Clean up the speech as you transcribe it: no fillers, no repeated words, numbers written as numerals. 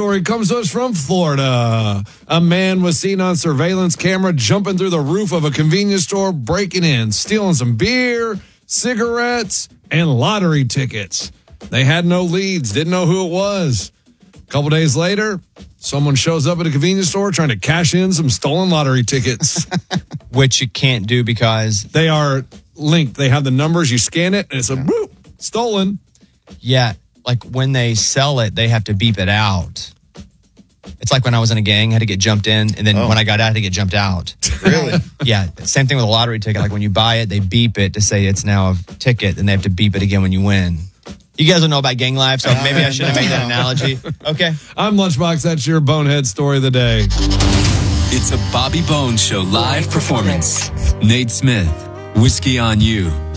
story comes to us from Florida. A man was seen on surveillance camera jumping through the roof of a convenience store, breaking in, stealing some beer, cigarettes, and lottery tickets. They had no leads, didn't know who it was. A couple days later, someone shows up at a convenience store trying to cash in some stolen lottery tickets. Which you can't do because they are linked. They have the numbers. You scan it, and it's a boop, stolen. Yeah, like when they sell it, they have to beep it out. It's like when I was in a gang, I had to get jumped in, and then when I got out, I had to get jumped out. Really? Yeah, same thing with a lottery ticket. Like when you buy it, they beep it to say it's now a ticket, and they have to beep it again when you win. You guys don't know about gang life, so maybe I shouldn't have made that analogy. Okay. I'm Lunchbox. That's your bonehead story of the day. It's a Bobby Bones Show live performance. Nate Smith, Whiskey on You.